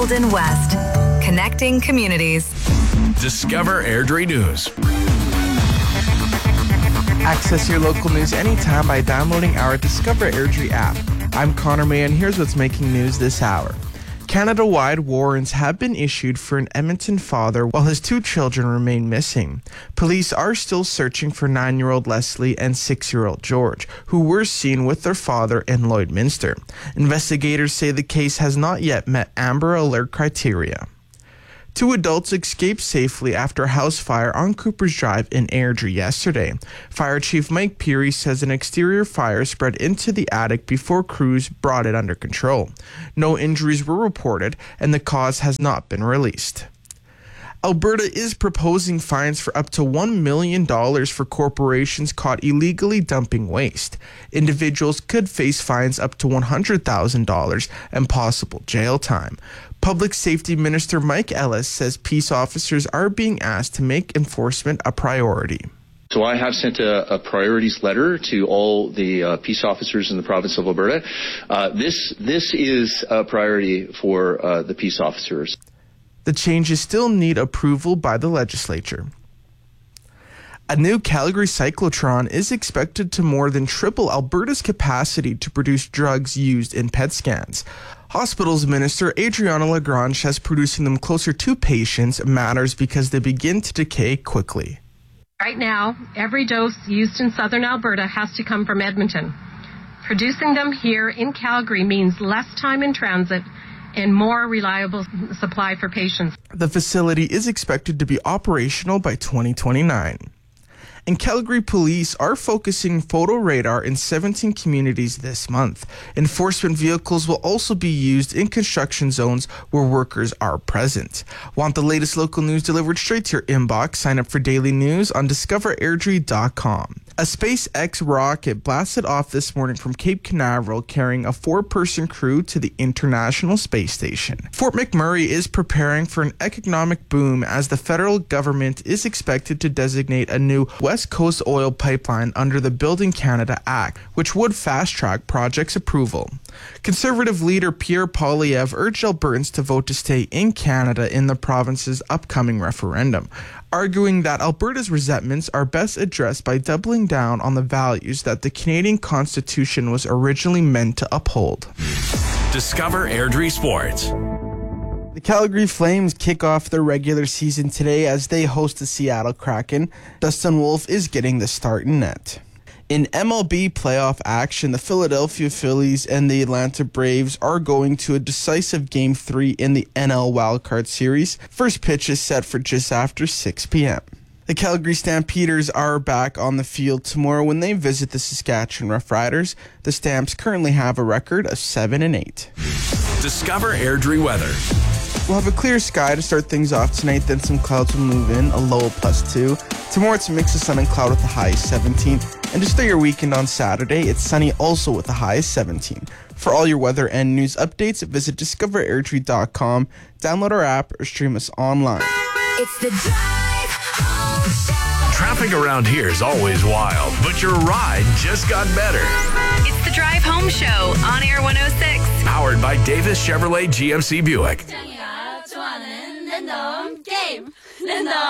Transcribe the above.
Golden West. Connecting communities. Discover Airdrie News. Access your local news anytime by downloading our Discover Airdrie app. I'm Connor May, and here's what's making news this hour. Canada-wide warrants have been issued for an Edmonton father while his two children remain missing. Police are still searching for 9-year-old Leslie and 6-year-old George, who were seen with their father in Lloydminster. Investigators say the case has not yet met Amber Alert criteria. 2 adults escaped safely after a house fire on Cooper's Drive in Airdrie yesterday. Fire Chief Mike Peary says an exterior fire spread into the attic before crews brought it under control. No injuries were reported, and the cause has not been released. Alberta is proposing fines for up to $1 million for corporations caught illegally dumping waste. Individuals could face fines up to $100,000 and possible jail time. Public Safety Minister Mike Ellis says peace officers are being asked to make enforcement a priority. So I have sent a priorities letter to all the peace officers in the province of Alberta. This is a priority for the peace officers. The changes still need approval by the legislature. A new Calgary cyclotron is expected to more than triple Alberta's capacity to produce drugs used in PET scans. Hospitals Minister Adriana Lagrange says producing them closer to patients matters because they begin to decay quickly. Right now, every dose used in southern Alberta has to come from Edmonton. Producing them here in Calgary means less time in transit and more reliable supply for patients. The facility is expected to be operational by 2029. And Calgary police are focusing photo radar in 17 communities this month. Enforcement vehicles will also be used in construction zones where workers are present. Want the latest local news delivered straight to your inbox? Sign up for daily news on discoverairdrie.com. A SpaceX rocket blasted off this morning from Cape Canaveral carrying a 4-person crew to the International Space Station. Fort McMurray is preparing for an economic boom as the federal government is expected to designate a new West Coast oil pipeline under the Building Canada Act, which would fast-track project's approval. Conservative leader Pierre Poilievre urged Albertans to vote to stay in Canada in the province's upcoming referendum, arguing that Alberta's resentments are best addressed by doubling down on the values that the Canadian Constitution was originally meant to uphold. Discover Airdrie Sports. The Calgary Flames kick off their regular season today as they host the Seattle Kraken. Dustin Wolf is getting the start in net. In MLB playoff action, the Philadelphia Phillies and the Atlanta Braves are going to a decisive Game 3 in the NL Wildcard Series. First pitch is set for just after 6 p.m. The Calgary Stampeders are back on the field tomorrow when they visit the Saskatchewan Roughriders. The Stamps currently have a record of 7-8. Discover Airdrie weather. We'll have a clear sky to start things off tonight, then some clouds will move in, a low of +2. Tomorrow it's a mix of sun and cloud with a high of 17. And to start your weekend on Saturday, it's sunny also with a high of 17. For all your weather and news updates, visit discoverairdrie.com, download our app, or stream us online. It's the Drive Home Show. Traffic around here is always wild, but your ride just got better. It's the Drive Home Show on Air 106. Powered by Davis Chevrolet GMC Buick.